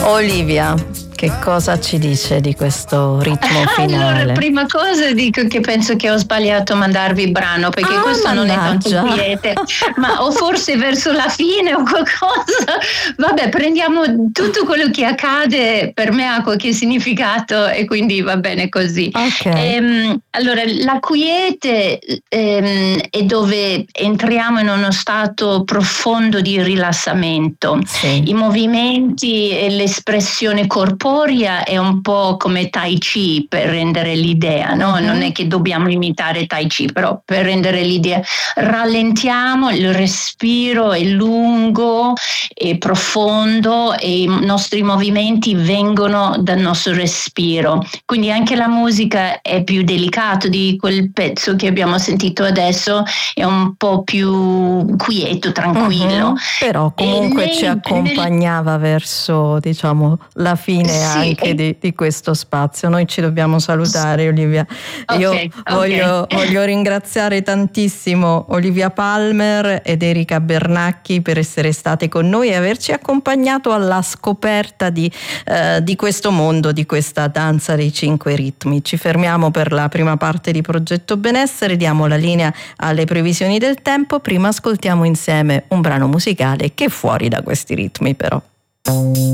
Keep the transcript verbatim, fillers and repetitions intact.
Olivia, che cosa ci dice di questo ritmo finale? Allora, prima cosa dico che penso che ho sbagliato a mandarvi il brano, perché ah, questo mannaggia. non è tanto quiete, ma o forse verso la fine o qualcosa. Vabbè, prendiamo tutto quello che accade, per me ha qualche significato e quindi va bene così. Okay. Ehm, allora, la quiete ehm, è dove entriamo in uno stato profondo di rilassamento. Sì. I movimenti e l'espressione corporea è un po' come Tai Chi, per rendere l'idea, no? Uh-huh. Non è che dobbiamo imitare Tai Chi, però per rendere l'idea rallentiamo, il respiro è lungo e profondo e i nostri movimenti vengono dal nostro respiro. Quindi anche la musica è più delicata di quel pezzo che abbiamo sentito adesso, è un po' più quieto, tranquillo. Uh-huh. Però comunque lei, ci accompagnava nel... verso, diciamo, la fine sì, anche e... di, di questo spazio. Noi ci dobbiamo salutare, Olivia. Okay, Io okay. voglio, voglio ringraziare tantissimo Olivia Palmer ed Erika Bernacchi per essere state con noi e averci accompagnato alla scoperta di, eh, di questo mondo, di questa danza dei cinque ritmi. Ci fermiamo per la prima parte di Progetto Benessere, diamo la linea alle previsioni del tempo, prima ascoltiamo insieme un brano musicale che è fuori da questi ritmi però.